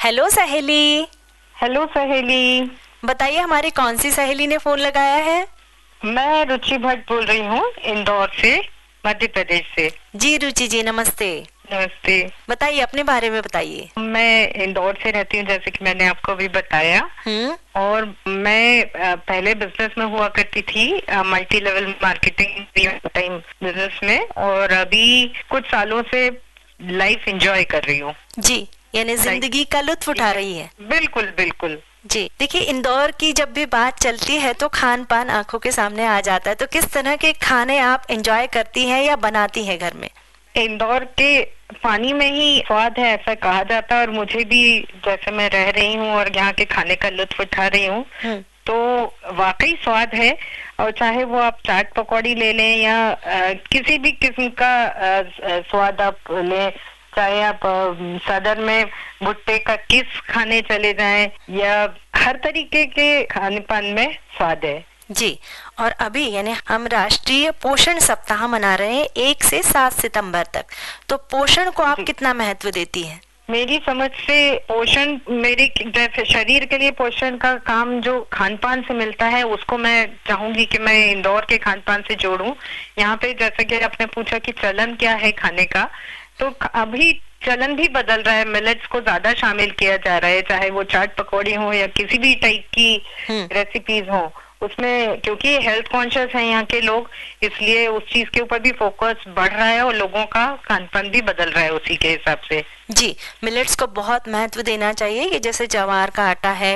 Hello सहेली। Hello सहेली। बताइए हमारी कौन सी सहेली ने फोन लगाया है? मैं रुचि भट्ट बोल रही हूँ, इंदौर से, मध्य प्रदेश से। जी रुचि जी, नमस्ते। नमस्ते। बताइए, अपने बारे में बताइए। मैं इंदौर से रहती हूँ, जैसे कि मैंने आपको भी बताया। और मैं पहले बिजनेस में हुआ करती थी, multi level marketing time business में, और अभी कुछ सालों से लाइफ एंजॉय कर रही हूँ। जी, यानी जिंदगी का लुत्फ उठा रही है। बिल्कुल बिल्कुल। जी देखिए, इंदौर की जब भी बात चलती है तो खान पान आंखों के सामने आ जाता है। तो किस तरह के खाने आप एंजॉय करती हैं या बनाती हैं घर में? इंदौर के पानी में ही स्वाद है, ऐसा कहा जाता है। और मुझे भी, जैसे मैं रह रही हूँ और यहाँ के खाने का लुत्फ उठा रही हूँ, तो वाकई स्वाद है। और चाहे वो आप चाट पकौड़ी ले लें या किसी भी किस्म का स्वाद आप लें, चाहे आप सदर में भुट्टे का किस खाने चले जाएं, या हर तरीके के खाने पान में स्वाद है। जी, और अभी यानी हम राष्ट्रीय पोषण सप्ताह मना रहे हैं 1 से 7 सितंबर तक। तो पोषण को आप कितना महत्व देती हैं? मेरी समझ से पोषण, मेरे जैसे शरीर के लिए पोषण का काम जो खान पान से मिलता है, उसको मैं चाहूंगी कि मैं इंदौर के खान पान से जोड़ूं। यहाँ पे जैसे कि आपने पूछा कि चलन क्या है खाने का, तो अभी चलन भी बदल रहा है। मिलेट्स को ज्यादा शामिल किया जा रहा है, चाहे वो चाट पकौड़ी हो या किसी भी टाइप की रेसिपीज हो उसमें, क्योंकि हेल्थ कॉन्शियस है यहाँ के लोग, इसलिए उस चीज के ऊपर भी फोकस बढ़ रहा है और लोगों का खान पान भी बदल रहा है उसी के हिसाब से। जी, मिलेट्स को बहुत महत्व देना चाहिए। ये जैसे ज्वार का आटा है,